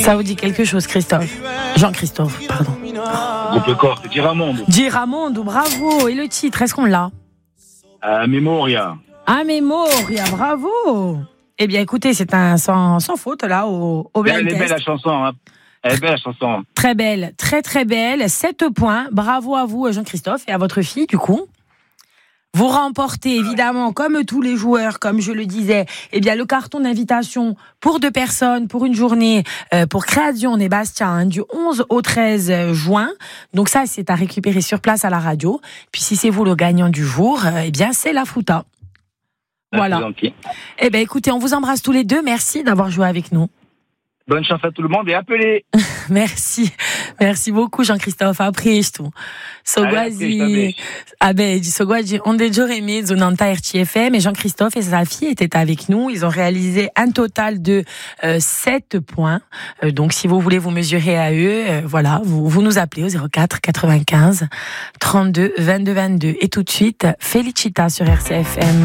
Ça vous dit quelque chose, Christophe? Jean-Christophe, pardon. Groupe Le Corps, c'est Giramondo. Giramondo, bravo. Et le titre, est-ce qu'on l'a? Memoria. Ah, Memoria, bravo. Eh bien, écoutez, c'est un sans faute, là, au blind Elle est test. belle la chanson, hein. Elle est belle la chanson. Très belle, très très belle. 7 points. Bravo à vous, Jean-Christophe, et à votre fille, du coup. Vous remportez, évidemment, comme tous les joueurs, comme je le disais, eh bien, le carton d'invitation pour 2 personnes, pour une journée, pour Création et Bastia, hein, du 11 au 13 juin. Donc ça, c'est à récupérer sur place à la radio. Puis si c'est vous le gagnant du jour, eh bien, c'est la Fouta. Voilà. Eh bien, écoutez, on vous embrasse tous les deux. Merci d'avoir joué avec nous. Bonne chance à tout le monde et appelez. Merci. Merci beaucoup, Jean-Christophe. Apresto. Sogwazi. Sogwazi, on est déjà aimé, Zonanta RTFM, et Jean-Christophe et sa fille étaient avec nous. Ils ont réalisé un total de 7 points. Donc, si vous voulez vous mesurer à eux, voilà, vous nous appelez au 04 95 32 22 22. Et tout de suite, Felicita sur RCFM.